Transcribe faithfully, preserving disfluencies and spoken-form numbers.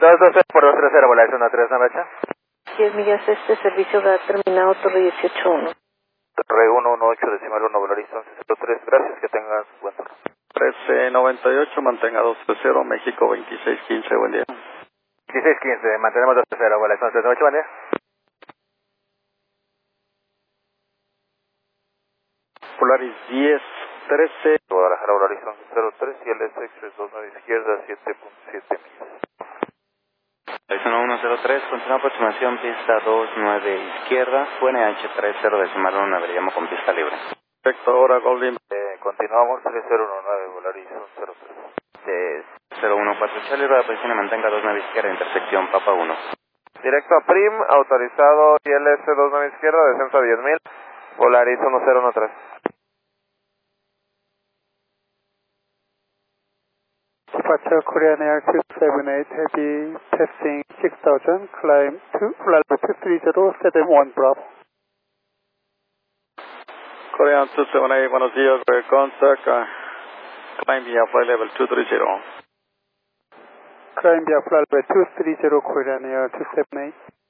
dos dos cero por dos tres cero, Volaris uno tres Navacha. diez millas este, servicio va terminado, Torre dieciocho uno. Torre uno uno ocho, decimal uno, Volaris once cero tres, gracias, que tengas buen turno. trece noventa y ocho, mantenga dos tres cero, México veintiséis quince, buen día. veintiséis quince, mantenemos dos tres cero, Volaris once cero ocho, buen día. Polaris diez trece. Guadalajara, Volaris once cero tres, y el S X dos nueve izquierda, siete punto siete millas. uno uno cero tres, continúa aproximación, pista dos nueve izquierda, U N H tres cero decimal uno, llamo con pista libre. Perfecto, ahora Golding. Eh, continuamos, tres cero uno nueve, Volaris once cero tres. De cero uno cuatro Charlie, rueda posición y mantenga dos nueve izquierda, intersección Papa uno. Directo a Prim, autorizado, I L S dos nueve izquierda, descenso a diez mil, Volaris uno cero uno tres. Departure Korean Air two seven eight, heavy passing six thousand, climb to flight two three zero, seven one Bravo. Korean two seven eight, buenos días, rear contact, uh, climb via flight level two three zero. Climb via flight level two three zero, Korean Air two seven eight.